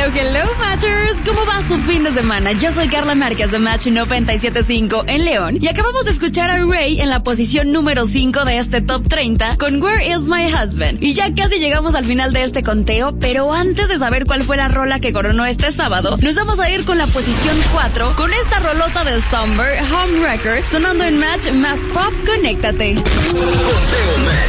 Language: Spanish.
Hello Matchers, ¿cómo va su fin de semana? Yo soy Carla Márquez de Match 97.5 en León y acabamos de escuchar a Ray en la posición número 5 de este Top 30 con Where Is My Husband. Y ya casi llegamos al final de este conteo, pero antes de saber cuál fue la rola que coronó este sábado, nos vamos a ir con la posición 4 con esta rolota de Somber, Home Record, sonando en Match Más Pop. Conéctate. Conteo Match.